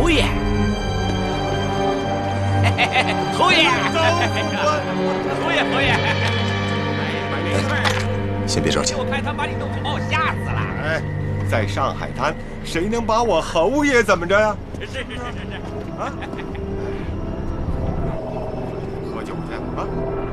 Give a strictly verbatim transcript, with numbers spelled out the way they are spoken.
侯爷，侯爷，侯爷，侯爷，哎，没事儿。 先别着急， 我看他把你弄死，把我吓死了。 哎，在上海滩，谁能把我侯爷怎么着呀？ 是是是是是。 啊！喝酒去啊！